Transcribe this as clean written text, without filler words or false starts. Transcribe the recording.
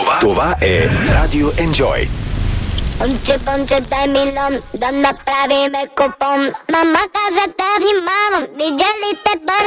Това е Radio Enjoy. Понче, дай милион, да направиме купон. Мама каза да внимавам, видя ли те бързо?